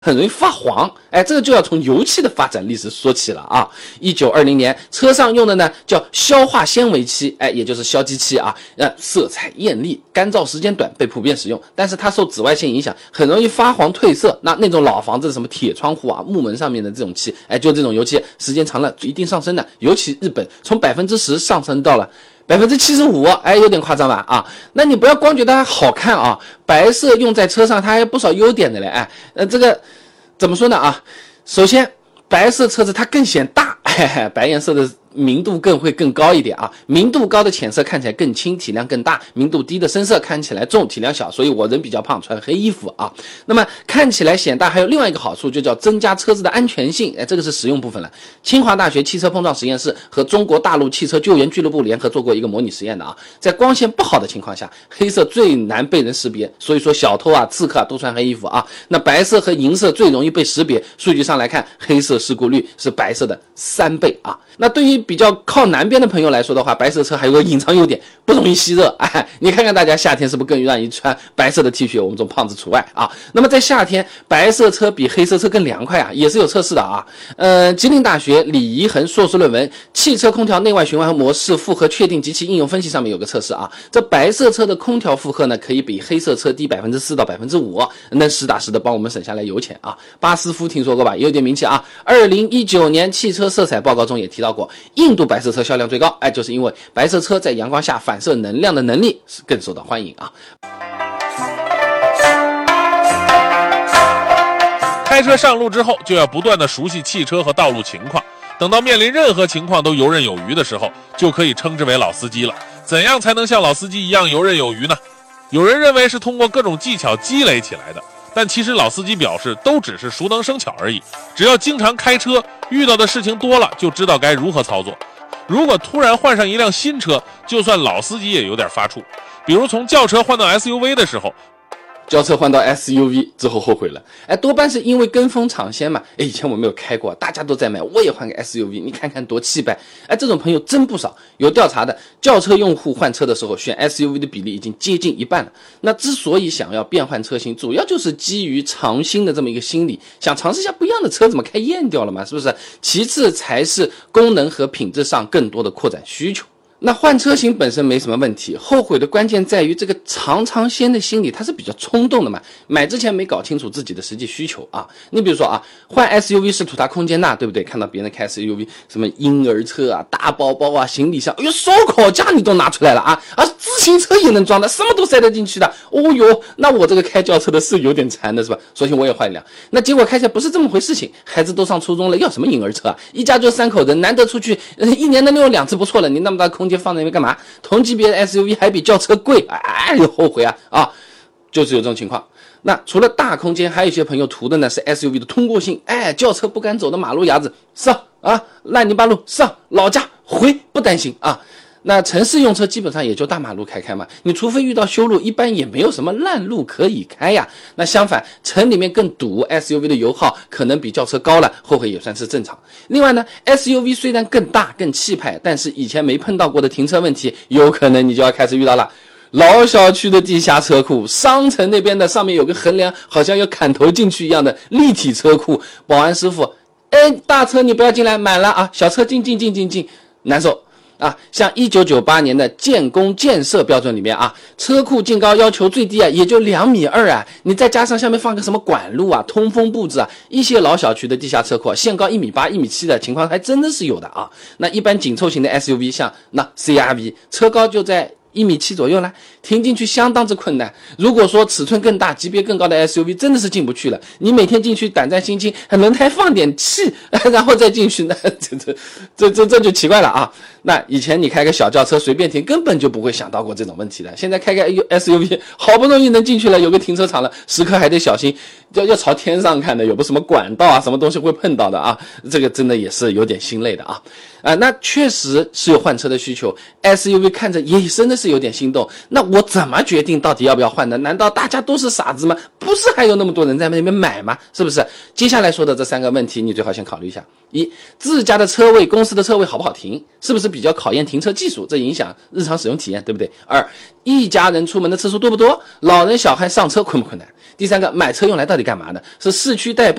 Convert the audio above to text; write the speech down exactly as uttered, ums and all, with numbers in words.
很容易发黄，哎，这个就要从油漆的发展历史说起了啊。一九二零年，车上用的呢叫消化纤维漆，哎，也就是消基漆啊，呃，色彩艳丽，干燥时间短，被普遍使用。但是它受紫外线影响，很容易发黄褪色。那那种老房子什么铁窗户啊、木门上面的这种漆，哎，就这种油漆，时间长了一定上升的。尤其日本，从百分之十上升到了百分之七十五，哎，有点夸张吧啊？那你不要光觉得它好看啊，白色用在车上它还有不少优点的嘞，哎，呃，这个怎么说呢啊？首先，白色车子它更显大，嘿嘿，白颜色的明度更会更高一点啊，明度高的浅色看起来更轻，体量更大；明度低的深色看起来重，体量小。所以我人比较胖，穿黑衣服啊。那么看起来显大，还有另外一个好处，就叫增加车子的安全性。哎，这个是实用部分了。清华大学汽车碰撞实验室和中国大陆汽车救援俱乐部联合做过一个模拟实验的啊，在光线不好的情况下，黑色最难被人识别，所以说小偷啊、刺客啊都穿黑衣服啊。那白色和银色最容易被识别，数据上来看，黑色事故率是白色的三倍啊。那对于比较靠南边的朋友来说的话，白色车还有个隐藏优点，不容易吸热。哎，你看看大家夏天是不是更愿意穿白色的 T 恤，我们这种胖子除外啊。那么在夏天，白色车比黑色车更凉快啊，也是有测试的啊。呃，吉林大学李怡恒硕士论文《汽车空调内外循环模式负荷确定及其应用分析》上面有个测试啊，这白色车的空调负荷呢，可以比黑色车低百分之四到百分之五，能实打实的帮我们省下来油钱啊。巴斯夫听说过吧？也有点名气啊。二零一九年汽车色彩报告中也提到过，印度白色车销量最高，哎，就是因为白色车在阳光下反射能量的能力是更受到欢迎啊。 开车上路之后，就要不断的熟悉汽车和道路情况，等到面临任何情况都游刃有余的时候，就可以称之为老司机了。怎样才能像老司机一样游刃有余呢？有人认为是通过各种技巧积累起来的，但其实老司机表示都只是熟能生巧而已，只要经常开车，遇到的事情多了，就知道该如何操作。如果突然换上一辆新车，就算老司机也有点发怵，比如从轿车换到 S U V 的时候， 轿车换到 S U V 之后后悔了，哎，多半是因为跟风尝鲜嘛。哎，以前我没有开过，大家都在买，我也换个 S U V， 你看看多气派。哎，这种朋友真不少。有调查的，轿车用户换车的时候选 S U V 的比例已经接近一半了。那之所以想要变换车型，主要就是基于尝新的这么一个心理，想尝试一下不一样的车，怎么开厌掉了嘛，是不是？其次才是功能和品质上更多的扩展需求。那换车型本身没什么问题，后悔的关键在于这个尝尝鲜的心理，它是比较冲动的嘛。买之前没搞清楚自己的实际需求啊。你比如说啊，换 S U V 是图它空间大，对不对？看到别人开 S U V， 什么婴儿车啊、大包包啊、行李箱，哎呦，烧烤架你都拿出来了啊！啊，自行车也能装的，什么都塞得进去的。哦哟，那我这个开轿车的是有点馋的是吧？索性我也换一辆。那结果开起来不是这么回事情，孩子都上初中了，要什么婴儿车啊？一家就三口人，难得出去，呃、一年能用两次不错了。你那么大空间放在那边干嘛？同级别的 S U V 还比轿车贵，哎，后悔啊啊！就是有这种情况。那除了大空间，还有一些朋友图的呢是 S U V 的通过性，哎，轿车不敢走的马路牙子上啊，烂泥巴路上，老家回不担心啊。那城市用车基本上也就大马路开开嘛，你除非遇到修路，一般也没有什么烂路可以开呀。那相反，城里面更堵 ，S U V 的油耗可能比轿车高了，后悔也算是正常。另外呢 ，S U V 虽然更大更气派，但是以前没碰到过的停车问题，有可能你就要开始遇到了。老小区的地下车库，商城那边的上面有个横梁，好像要砍头进去一样的立体车库，保安师傅，哎，大车你不要进来，满了啊，小车进进进进进，难受。啊，像一九九八年的建工建设标准里面啊，车库净高要求最低啊，也就两米二啊，你再加上下面放个什么管路啊、通风布置啊，一些老小区的地下车库啊，限高一米八、一米七的情况还真的是有的啊。那一般紧凑型的 S U V， 像那 C R V， 车高就在一米七左右了，停进去相当之困难。如果说尺寸更大、级别更高的 S U V， 真的是进不去了。你每天进去胆战心惊，轮胎放点气，然后再进去，那这这这这这就奇怪了啊！那以前你开个小轿车随便停，根本就不会想到过这种问题的。现在开个 S U V， 好不容易能进去了，有个停车场了，时刻还得小心，要要朝天上看的，有个什么管道啊，什么东西会碰到的啊？这个真的也是有点心累的啊！啊，那确实是有换车的需求 ，S U V 看着野生的是有点心动。那我怎么决定到底要不要换呢？难道大家都是傻子吗？不是还有那么多人在那边买吗？是不是？接下来说的这三个问题你最好先考虑一下。一，自家的车位，公司的车位好不好停，是不是比较考验停车技术，这影响日常使用体验，对不对？二，一家人出门的次数多不多，老人小孩上车困不困难？第三个，买车用来到底干嘛呢？是市区代步